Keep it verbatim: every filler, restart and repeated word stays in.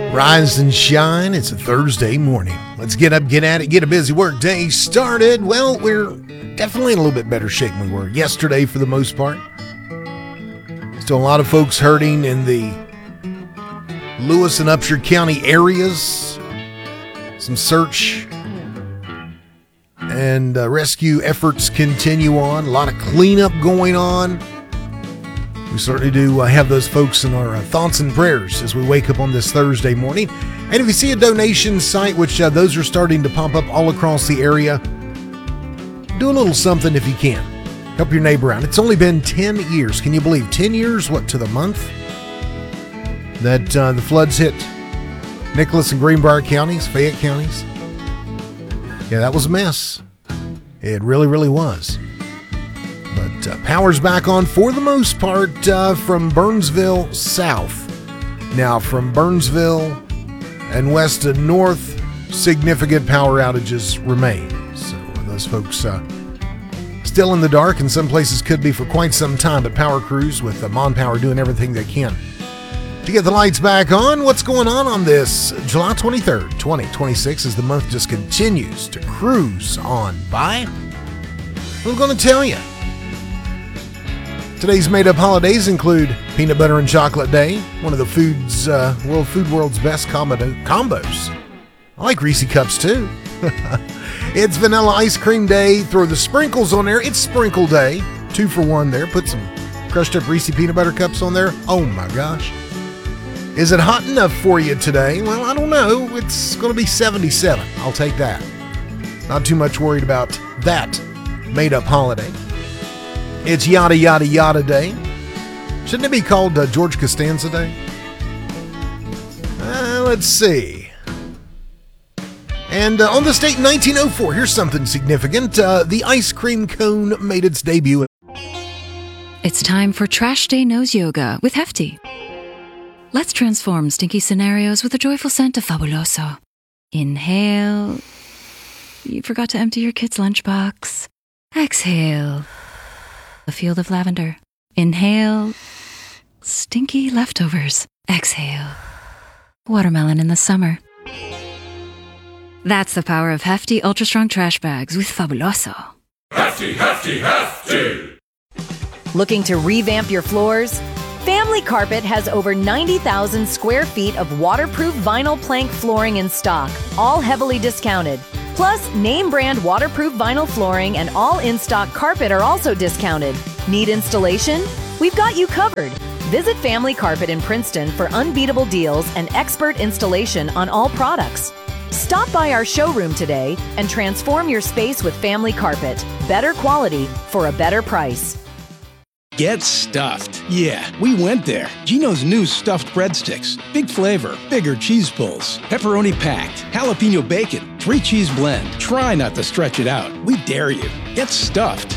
Rise and shine. It's a Thursday morning. Let's get up, get at it, get a busy work day started. Well, we're definitely in a little bit better shape than we were yesterday for the most part. Still a lot of folks hurting in the Lewis and Upshur County areas. Some search and uh, rescue efforts continue on. A lot of cleanup going on. We certainly do uh, have those folks in our uh, thoughts and prayers as we wake up on this Thursday morning. And if you see a donation site, which uh, those are starting to pop up all across the area, do a little something if you can. Help your neighbor out. It's only been ten years. Can you believe ten years, what, to the month, that uh, the floods hit Nicholas and Greenbrier counties, Fayette counties? Yeah, that was a mess. It really, really was. But uh, power's back on for the most part uh, from Burnsville south. Now, from Burnsville and west and north, significant power outages remain. So those folks uh, still in the dark, and some places could be for quite some time. But power crews with uh, Mon Power doing everything they can to get the lights back on. What's going on on this July twenty-third, twenty twenty-six, as the month just continues to cruise on by? I'm going to tell you. Today's made-up holidays include Peanut Butter and Chocolate Day, one of the food's uh, world food world's best combo- combos. I like Reese Cups too. It's Vanilla Ice Cream Day. Throw the sprinkles on there. It's Sprinkle Day. Two for one there. Put some crushed up Reese Peanut Butter Cups on there. Oh my gosh. Is it hot enough for you today? Well, I don't know. It's going to be seventy-seven. I'll take that. Not too much worried about that made-up holiday. It's Yada Yada Yada Day. Shouldn't it be called uh, George Costanza Day? Uh, let's see. And uh, on this date in nineteen oh four, here's something significant. Uh, the ice cream cone made its debut. It's time for Trash Day Nose Yoga with Hefty. Let's transform stinky scenarios with a joyful scent of Fabuloso. Inhale. You forgot to empty your kid's lunchbox. Exhale. A field of lavender. Inhale. Stinky leftovers. Exhale. Watermelon in the summer. That's the power of Hefty Ultra Strong Trash Bags with Fabuloso. Hefty, Hefty, Hefty! Looking to revamp your floors? Family Carpet has over ninety thousand square feet of waterproof vinyl plank flooring in stock, all heavily discounted. Plus, name brand waterproof vinyl flooring and all in-stock carpet are also discounted. Need installation? We've got you covered. Visit Family Carpet in Princeton for unbeatable deals and expert installation on all products. Stop by our showroom today and transform your space with Family Carpet. Better quality for a better price. Get stuffed. Yeah, we went there. Gino's new stuffed breadsticks. Big flavor, bigger cheese pulls, pepperoni packed, jalapeno bacon, three cheese blend. Try not to stretch it out. We dare you. Get stuffed.